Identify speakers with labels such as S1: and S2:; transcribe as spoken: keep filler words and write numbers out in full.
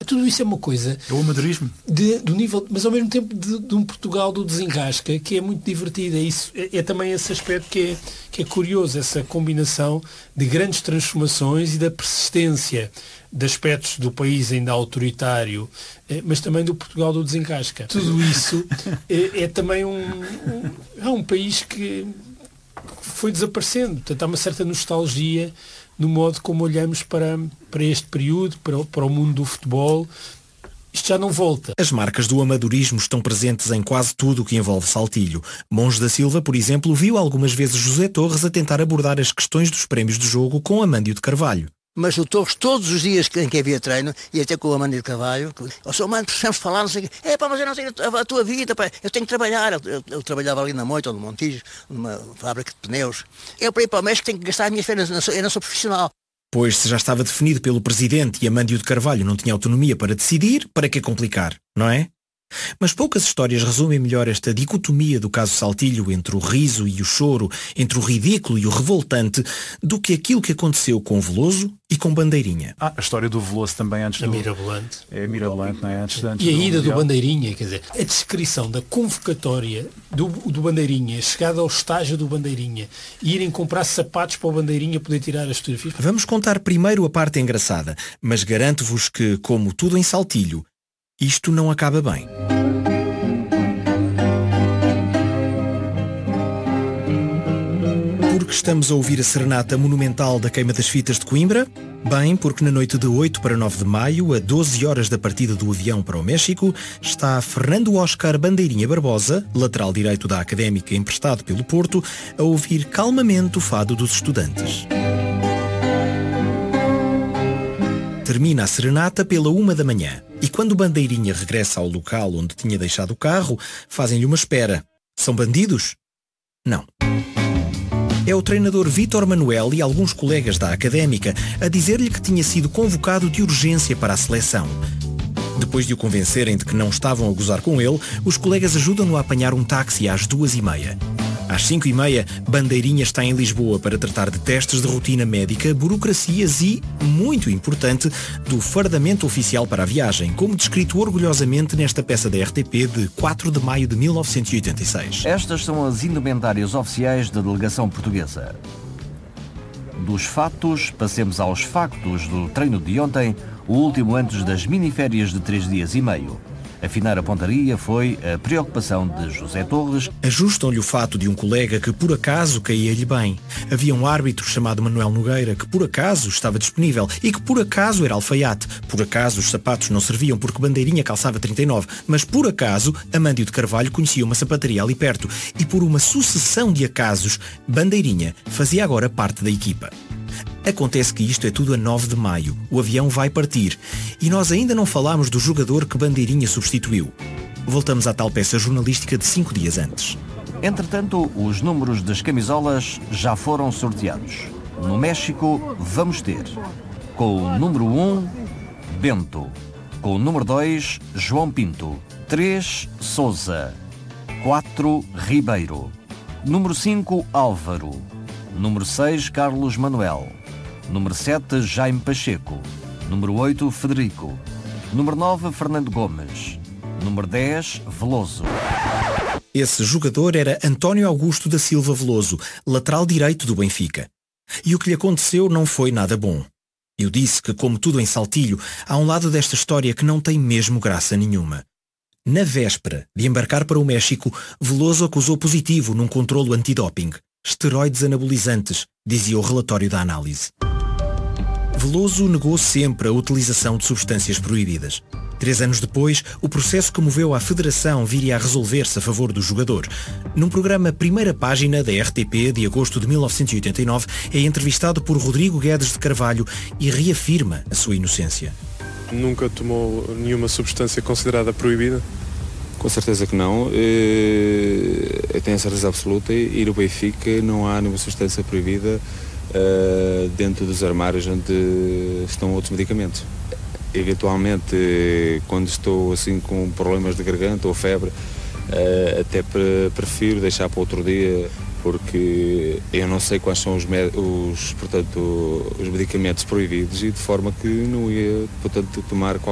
S1: Tudo isso é uma coisa...
S2: É o amadorismo.
S1: De, do nível, mas ao mesmo tempo de, de um Portugal do desengasca, que é muito divertido. É, isso, é, é também esse aspecto que é, que é curioso, essa combinação de grandes transformações e da persistência de aspectos do país ainda autoritário, é, mas também do Portugal do desengasca. Tudo isso é, é também um, um, é um país que foi desaparecendo. Portanto, há uma certa nostalgia no modo como olhamos para, para este período, para, para o mundo do futebol. Isto já não volta.
S3: As marcas do amadorismo estão presentes em quase tudo o que envolve Saltilho. Monge da Silva, por exemplo, viu algumas vezes José Torres a tentar abordar as questões dos prémios de jogo com Amândio de Carvalho.
S4: Mas o Torres, todos os dias em que havia treino, ia até com o Amândio de Carvalho, o seu mano, precisamos falar, não sei o quê. É pá, mas eu não sei a tua vida, pá, eu tenho que trabalhar. Eu, eu, eu trabalhava ali na Moita ou no Montijo, numa fábrica de pneus. Eu para ir para o México tenho que gastar as minhas férias, eu não sou, eu não sou profissional.
S3: Pois, se já estava definido pelo presidente e Amândio de Carvalho não tinha autonomia para decidir, para que complicar, não é? Mas poucas histórias resumem melhor esta dicotomia do caso Saltilho entre o riso e o choro, entre o ridículo e o revoltante, do que aquilo que aconteceu com Veloso e com Bandeirinha.
S2: Ah, a história do Veloso também antes
S1: a
S2: do...
S1: Mirabolante.
S2: É mirabolante, não é? Antes, antes
S1: e a
S2: do
S1: ida
S2: mundial.
S1: do Bandeirinha, quer dizer, a descrição da convocatória do, do Bandeirinha, chegada ao estágio do Bandeirinha, e irem comprar sapatos para o Bandeirinha poder tirar as fotografias.
S3: Vamos contar primeiro a parte engraçada, mas garanto-vos que, como tudo em Saltilho, isto não acaba bem. Porque estamos a ouvir a serenata monumental da Queima das Fitas de Coimbra? Bem, porque na noite de oito para nove de maio, a doze horas da partida do avião para o México, está Fernando Oscar Bandeirinha Barbosa, lateral direito da Académica emprestado pelo Porto, a ouvir calmamente o fado dos estudantes. Termina a serenata pela uma da manhã. E quando Bandeirinha regressa ao local onde tinha deixado o carro, fazem-lhe uma espera. São bandidos? Não. É o treinador Vítor Manuel e alguns colegas da Académica a dizer-lhe que tinha sido convocado de urgência para a seleção. Depois de o convencerem de que não estavam a gozar com ele, os colegas ajudam-no a apanhar um táxi às duas e meia. Às cinco e meia, Bandeirinha está em Lisboa para tratar de testes de rotina médica, burocracias e, muito importante, do fardamento oficial para a viagem, como descrito orgulhosamente nesta peça da R T P de quatro de maio de mil novecentos e oitenta e seis.
S5: Estas são as indumentárias oficiais da delegação portuguesa. Dos fatos, passemos aos factos do treino de ontem, o último antes das miniférias de três dias e meio. Afinar a pontaria foi a preocupação de José Torres.
S3: Ajustam-lhe o fato de um colega que por acaso caía-lhe bem. Havia um árbitro chamado Manuel Nogueira que por acaso estava disponível e que por acaso era alfaiate. Por acaso os sapatos não serviam porque Bandeirinha calçava trinta e nove, mas por acaso Amândio de Carvalho conhecia uma sapataria ali perto e por uma sucessão de acasos Bandeirinha fazia agora parte da equipa. Acontece que isto é tudo a nove de maio. O avião vai partir. E nós ainda não falámos do jogador que Bandeirinha substituiu. Voltamos à tal peça jornalística de cinco dias antes.
S5: Entretanto, os números das camisolas já foram sorteados. No México, vamos ter, com o número um, Bento. Com o número dois, João Pinto. três, Sousa. quatro, Ribeiro. Número cinco, Álvaro. Número seis, Carlos Manuel. Número sete, Jaime Pacheco. Número oito, Federico. Número nove, Fernando Gomes. Número dez, Veloso.
S3: Esse jogador era António Augusto da Silva Veloso, lateral direito do Benfica. E o que lhe aconteceu não foi nada bom. Eu disse que, como tudo em Saltilho, há um lado desta história que não tem mesmo graça nenhuma. Na véspera de embarcar para o México, Veloso acusou positivo num controlo antidoping. Esteroides anabolizantes, dizia o relatório da análise. Veloso negou sempre a utilização de substâncias proibidas. Três anos depois, o processo que moveu a Federação viria a resolver-se a favor do jogador. Num programa Primeira Página da R T P de agosto de mil novecentos e oitenta e nove, é entrevistado por Rodrigo Guedes de Carvalho e reafirma a sua inocência.
S6: Nunca tomou nenhuma substância considerada proibida?
S7: Com certeza que não. Eu tenho a certeza absoluta. E no Benfica não há nenhuma substância proibida uh, dentro dos armários onde estão outros medicamentos. Eventualmente, quando estou assim com problemas de garganta ou febre, uh, até pre- prefiro deixar para outro dia, porque eu não sei quais são os, med- os, portanto, os medicamentos proibidos e de forma que não ia, portanto, tomar